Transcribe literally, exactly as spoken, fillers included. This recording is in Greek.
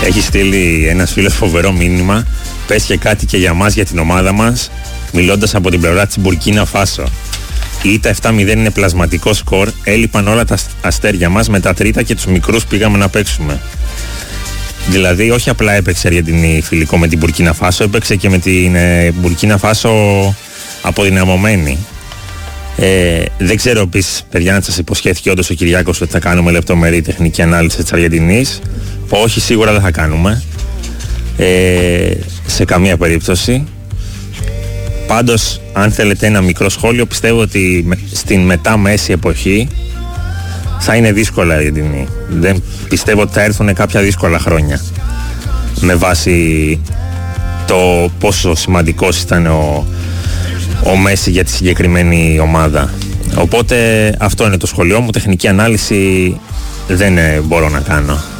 Έχει στείλει ένας φίλος φοβερό μήνυμα. Πες και κάτι και για μας, για την ομάδα μας, μιλώντας από την πλευρά της Μπουρκίνα Φάσο. Η ήττα επτά μηδέν είναι πλασματικό σκορ. Έλειπαν όλα τα αστέρια μας. Με τα τρίτα και τους μικρούς πήγαμε να παίξουμε. Δηλαδή, όχι απλά έπαιξε η Αργεντινή φιλικό με την Μπουρκίνα Φάσο, έπαιξε και με την ε, Μπουρκίνα Φάσο αποδυναμωμένη. Ε, δεν ξέρω επίσης, παιδιά, να σας υποσχέθηκε όντως ο Κυριάκος ότι θα κάνουμε λεπτομερή τεχνική ανάλυση της Αργεντινής. Όχι, σίγουρα δεν θα κάνουμε. Ε, σε καμία περίπτωση. Πάντως, αν θέλετε ένα μικρό σχόλιο, πιστεύω ότι στην μετά μέση εποχή θα είναι δύσκολα η Αργεντινή. Δεν πιστεύω ότι θα έρθουν κάποια δύσκολα χρόνια με βάση το πόσο σημαντικός ήταν ο, ο Μέση για τη συγκεκριμένη ομάδα. Οπότε αυτό είναι το σχολείο μου. Τεχνική ανάλυση δεν μπορώ να κάνω.